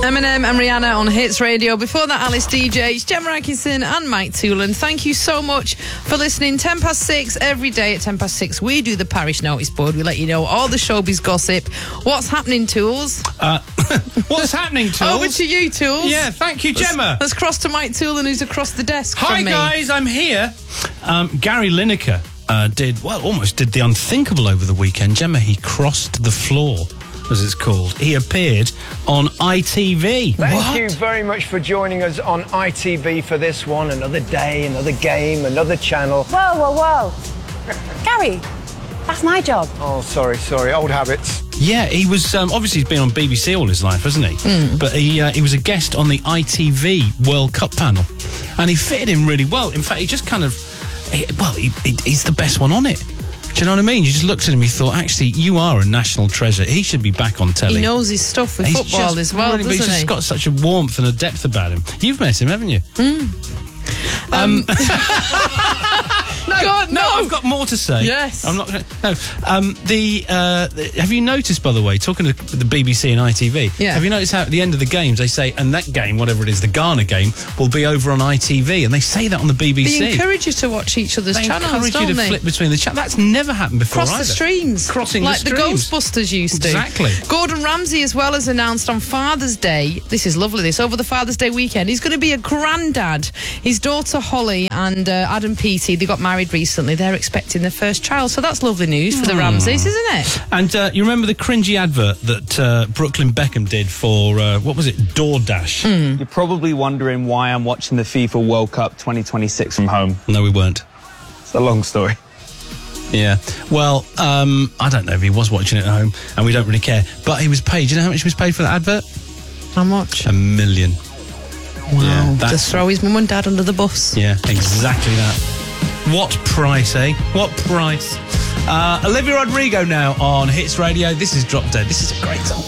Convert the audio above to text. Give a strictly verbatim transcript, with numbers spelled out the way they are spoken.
Eminem and Rihanna on Hits Radio. Before that, Alice D J, Gemma Atkinson and Mike Toolan. Thank you so much for listening. ten past six every day at ten past six. We do the parish notice board. We let you know all the showbiz gossip. What's happening, Tools? Uh, what's happening, Tools? Over to you, Tools. Yeah, thank you, Gemma. Let's, let's cross to Mike Toolan, who's across the desk Hi, from me. guys, I'm here. Um, Gary Lineker uh, did, well, almost did the unthinkable over the weekend. Gemma, he crossed the floor, as it's called. He appeared on I T V. Thank What? you very much for joining us on I T V for this one. Another day, another game, another channel. Whoa, whoa, whoa. Gary, that's my job. Oh, sorry, sorry, old habits. Yeah, he was, um, obviously he's been on B B C all his life, hasn't he? Mm. But he uh, he was a guest on the I T V World Cup panel, and he fitted in really well. In fact, he just kind of, he, well, he, he, he's the best one on it. Do you know what I mean? You just looked at him, you thought, actually, you are a national treasure. He should be back on telly. He knows his stuff with he's football just as well, really, doesn't he's just he? got such a warmth and a depth about him. You've met him, haven't you? Mm. Um... No, God, no. no, I've got more to say. Yes. I'm not gonna, no. Um, the, uh, the have you noticed, by the way, talking to the B B C and I T V, yeah. have you noticed how at the end of the games they say, and that game, whatever it is, the Ghana game, will be over on I T V, and they say that on the B B C. They encourage you to watch each other's they channels, encourage don't you to they? flip between the channels. That's never happened before Cross either. the streams. Crossing like the Like streams. the Ghostbusters used to. Exactly. Gordon Ramsay as well has announced on Father's Day, this is lovely this, over the Father's Day weekend, he's going to be a granddad. His daughter Holly and uh, Adam Peaty, they got married recently. They're expecting their first child, so that's lovely news for the Ramsays, isn't it? And uh, you remember the cringy advert that uh, Brooklyn Beckham did for, uh, what was it, DoorDash? Mm. You're probably wondering why I'm watching the FIFA World Cup twenty twenty-six from home. No, we weren't. It's a long story. Yeah. Well, um, I don't know if he was watching it at home, and we don't really care. But he was paid. Do you know how much he was paid for that advert? How much? A million. Wow. Yeah, Just throw his mum and dad under the bus. Yeah, exactly that. What price, eh? What price? Uh, Olivia Rodrigo now on Hits Radio. This is Drop Dead. This is a great song.